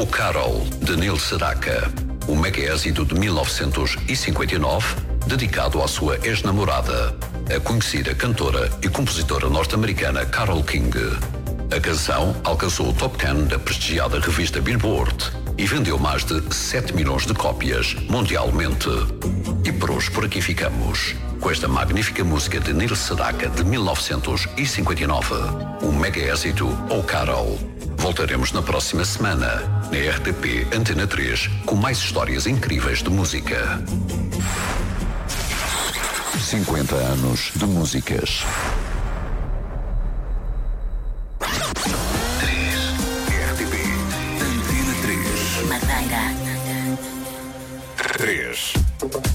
Oh Carol, de Neil Sedaka, um mega êxito de 1959, dedicado à sua ex-namorada, a conhecida cantora e compositora norte-americana Carole King. A canção alcançou o top 10 da prestigiada revista Billboard e vendeu mais de 7 milhões de cópias mundialmente. E por hoje por aqui ficamos, com esta magnífica música de Neil Sedaka de 1959, um mega êxito, Oh Carol. Voltaremos na próxima semana, na RTP Antena 3, com mais histórias incríveis de música. 50 anos de músicas.